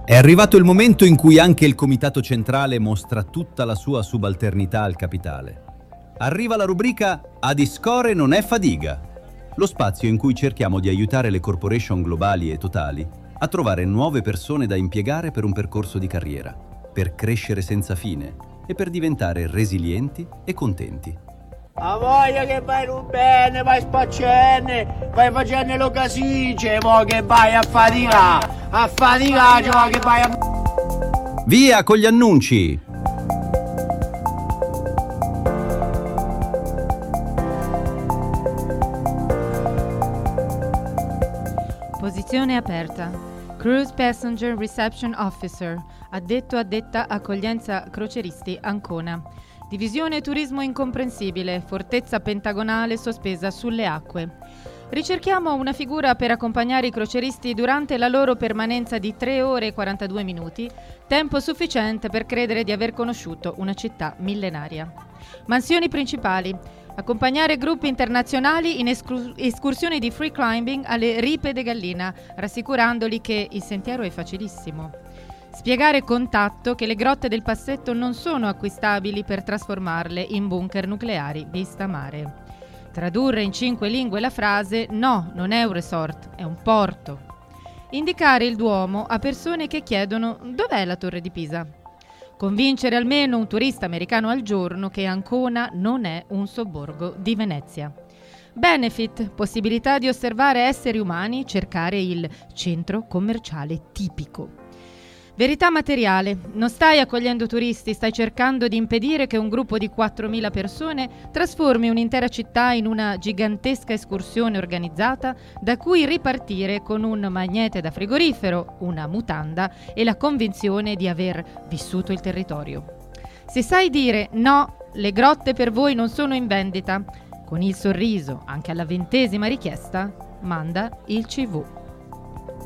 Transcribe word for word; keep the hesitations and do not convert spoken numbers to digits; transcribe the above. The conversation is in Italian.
È arrivato il momento in cui anche il Comitato Centrale mostra tutta la sua subalternità al capitale. Arriva la rubrica Adiscore non è fadiga, lo spazio in cui cerchiamo di aiutare le corporation globali e totali a trovare nuove persone da impiegare per un percorso di carriera, per crescere senza fine e per diventare resilienti e contenti. A voglia che vai non bene, vai spaccenne, vai facendo lo casice, mo che vai a faticare, a faticare, mo che vai a... Via con gli annunci! Posizione aperta. Cruise Passenger Reception Officer, addetto addetta accoglienza croceristi Ancona. Divisione turismo incomprensibile, fortezza pentagonale sospesa sulle acque. Ricerchiamo una figura per accompagnare i croceristi durante la loro permanenza di tre ore e quarantadue minuti, tempo sufficiente per credere di aver conosciuto una città millenaria. Mansioni principali: accompagnare gruppi internazionali in escru- escursioni di free climbing alle Ripe de Gallina, rassicurandoli che il sentiero è facilissimo. Spiegare con tatto che le grotte del Passetto non sono acquistabili per trasformarle in bunker nucleari vista mare. Tradurre in cinque lingue la frase «No, non è un resort, è un porto». Indicare il Duomo a persone che chiedono «Dov'è la Torre di Pisa?». Convincere almeno un turista americano al giorno che Ancona non è un sobborgo di Venezia. Benefit, possibilità di osservare esseri umani, cercare il centro commerciale tipico. Verità materiale, non stai accogliendo turisti, stai cercando di impedire che un gruppo di quattromila persone trasformi un'intera città in una gigantesca escursione organizzata da cui ripartire con un magnete da frigorifero, una mutanda e la convinzione di aver vissuto il territorio. Se sai dire no, le grotte per voi non sono in vendita, con il sorriso anche alla ventesima richiesta, manda il C V.